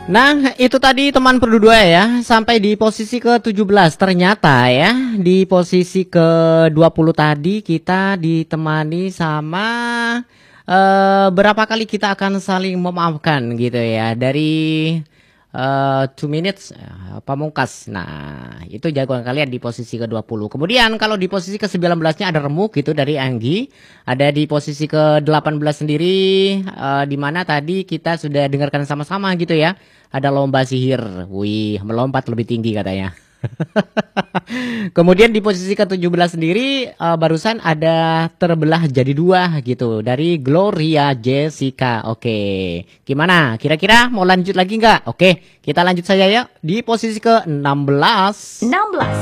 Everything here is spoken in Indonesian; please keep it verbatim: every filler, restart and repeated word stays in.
Nah, itu tadi teman berdua ya, sampai di posisi ke tujuh belas. Ternyata ya, di posisi ke dua puluh tadi kita ditemani sama eh berapa kali kita akan saling memaafkan gitu ya. Dari eh two minutes eh, pamungkas. Nah, itu jagoan kalian di posisi ke dua puluh. Kemudian kalau di posisi ke sembilan belas-nya ada remuk gitu dari Anggi. Ada di posisi ke delapan belas sendiri eh, di mana tadi kita sudah dengarkan sama-sama gitu ya. Ada lomba sihir. Wih, melompat lebih tinggi katanya. Kemudian di posisi ke tujuh belas sendiri eh, barusan ada terbelah jadi dua gitu dari Gloria Jessica. Oke. Gimana? Kira-kira mau lanjut lagi nggak? Oke, kita lanjut saja ya di posisi ke enam belas. enam belas.